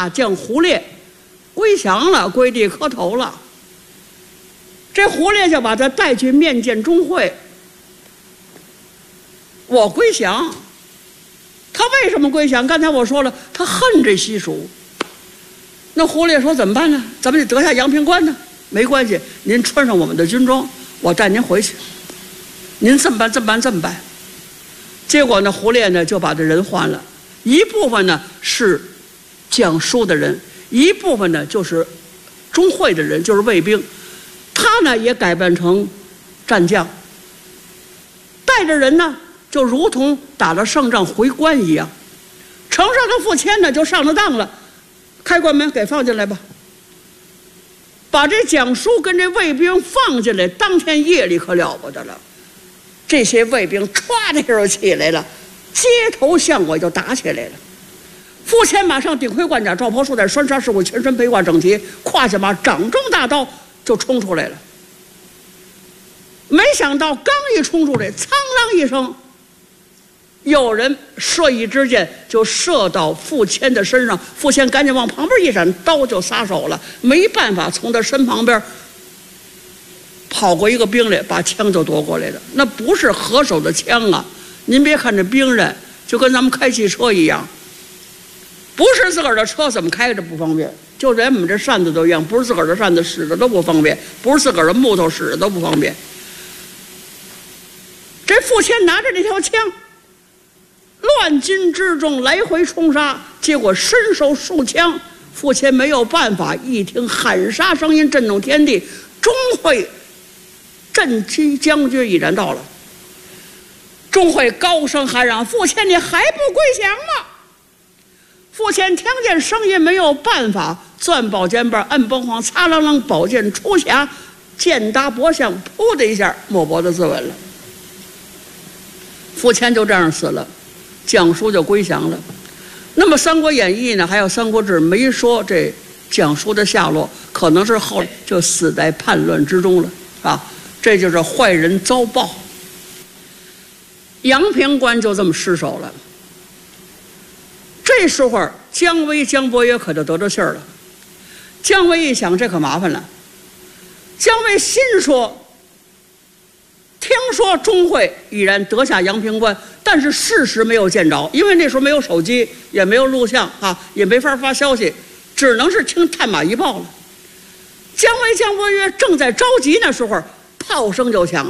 大将胡烈归降了，跪地磕头了。这胡烈就把他带去面见钟会。我归降，他为什么归降？刚才我说了，他恨这西蜀。那胡烈说怎么办呢？咱们得得下阳平关呢。没关系，您穿上我们的军装，我带您回去。您这么办，这么办，这么办。结果呢，胡烈呢就把这人换了，一部分呢是讲书的人，一部分呢就是钟会的人，就是卫兵。他呢也改扮成战将，带着人呢就如同打了胜仗回关一样。城上的傅谦呢就上了当了，开关门给放进来吧。把这蒋叔跟这卫兵放进来，当天夜里可了不得了。这些卫兵歘的时候起来了，街头巷尾就打起来了。傅谦马上顶盔贯甲，罩袍束带，拴纱饰裤，全身披挂整齐，胯下马，掌中大刀就冲出来了。没想到刚一冲出来，苍啷一声，有人射一支箭就射到傅谦的身上，傅谦赶紧往旁边一闪，刀就撒手了。没办法，从他身旁边跑过一个兵来，把枪就夺过来了。那不是合手的枪啊！您别看这兵刃就跟咱们开汽车一样，不是自个儿的车怎么开着不方便，就连我们这扇子都一样，不是自个儿的扇子使着都不方便，不是自个儿的木头使着都不方便。这傅谦拿着这条枪，乱军之中来回冲杀，结果身受数枪。傅谦没有办法，一听喊杀声音震动天地，钟会镇军将军已然到了。钟会高声喊嚷：“傅谦，你还不归降吗？”傅谦听见声音，没有办法，攥宝剑把摁崩簧，擦啷啷宝剑出匣，剑搭脖项，噗的一下抹脖子自刎了。傅谦就这样死了，蒋叔就归降了。那么《三国演义》呢，还有《三国志》没说这蒋叔的下落，可能是后来就死在叛乱之中了啊！这就是坏人遭报。阳平关就这么失守了。这时候姜维、姜伯约可就得着信儿了。姜维一想，这可麻烦了。姜维心说，听说钟会已然得下阳平关，但是事实没有见着，因为那时候没有手机，也没有录像啊，也没法发消息，只能是听探马一报了。姜维、姜伯约正在着急那时候，炮声就响了。